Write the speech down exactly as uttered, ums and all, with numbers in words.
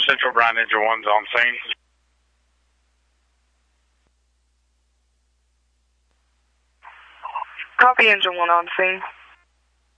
Central Brine Engine one's on scene. Copy, Engine one on scene.